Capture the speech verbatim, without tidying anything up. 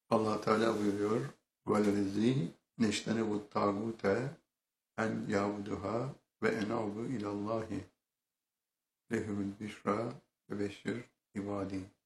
Allah Teala buyuruyor: وَالَّذ۪ي نَجْتَنِبُ الطَّاغُوتَ اَنْ يَعْبُدُهَا وَاَنَابُ اِلَى اللّٰهِ لَهُمُ الْبُشْرَى فَبَشِّرْ عِبَادِي.